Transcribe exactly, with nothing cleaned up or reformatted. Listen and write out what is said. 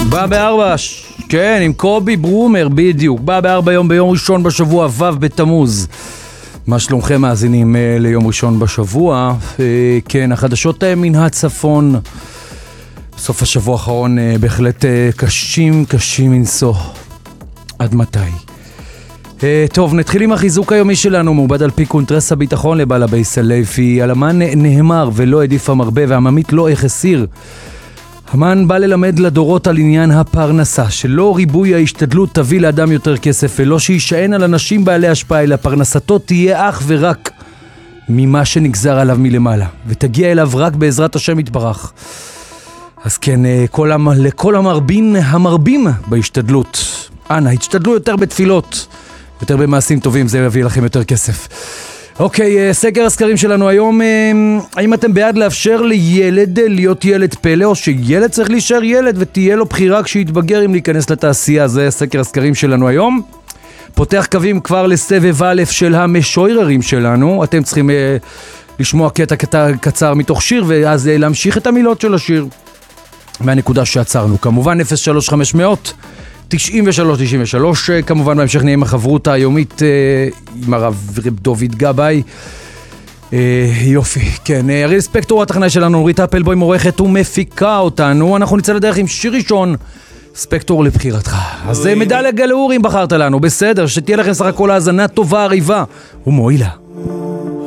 בא בארבע, כן, עם קובי ברומר, בדיוק. בא בארבע יום ביום ראשון בשבוע, ו' בתמוז. מה שלומכם מאזינים ליום ראשון בשבוע? כן, החדשות מן הצפון. סוף השבוע האחרון בהחלט קשים, קשים מנשוא. עד מתי? טוב, נתחיל עם החיזוק היומי שלנו, מעובד על פי קונטרס הביטחון לבעל הבייס הלייפי. הלמן נאמר ולא עדיף המרבה והממית לא החסיר. המן בא ללמד לדורות על עניין הפרנסה, שלא ריבוי ההשתדלות תביא לאדם יותר כסף, ולא שישען על אנשים בעלי השפעה, אלא פרנסתו תהיה אך ורק ממה שנגזר עליו מלמעלה, ותגיע אליו רק בעזרת השם יתברך. אז כן, כל המ... לכל המרבין המרבים בהשתדלות. אנא, התשתדלו יותר בתפילות, יותר במעשים טובים, זה יביא לכם יותר כסף. אוקיי, סקר הסקרים שלנו היום, האם אתם בעד לאפשר לילד להיות ילד פלא, או שילד צריך להישאר ילד ותהיה לו בחירה כשיתבגר אם להיכנס לתעשייה? זה סקר הסקרים שלנו היום. פותח קווים כבר לסבב א' של המשוררים שלנו. אתם צריכים אה, לשמוע קטע קטע קצר מתוך שיר, ואז אה, להמשיך את המילות של השיר מהנקודה שעצרנו. כמובן אפס שלוש חמש מאות תשעים ושלוש תשעים ושלוש, כמובן בהמשך נהיה עם החברותה היומית עם הרב דוד גבאי. יופי, כן, אריאל ספקטור התכנאי שלנו, נורית אפלבוי מורכת ומפיקה אותנו. אנחנו נצא לדרך עם שיר ראשון, ספקטור לבחירתך. אז מדליה גלאורים בחרת לנו, בסדר, שתהיה לכם סך הכל האזנה טובה, עריבה ומועילה.